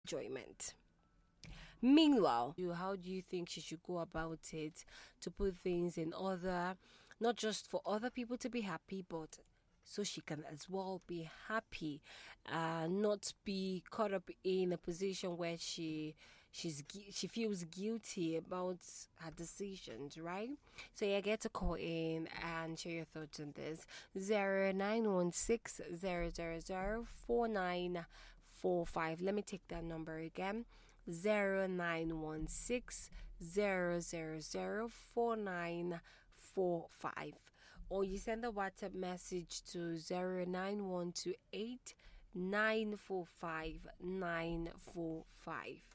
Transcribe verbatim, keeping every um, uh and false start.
enjoyment. Meanwhile, you, how do you think she should go about it to put things in order, not just for other people to be happy, but so she can as well be happy, uh, not be caught up in a position where she she's gui- she feels guilty about her decisions, right? So yeah, get a call in and share your thoughts on this. Zero nine one six zero zero zero four nine four five. Let me take that number again. Zero nine one six zero zero zero four nine four five, or you send a WhatsApp message to zero nine one two eight nine four five nine four five.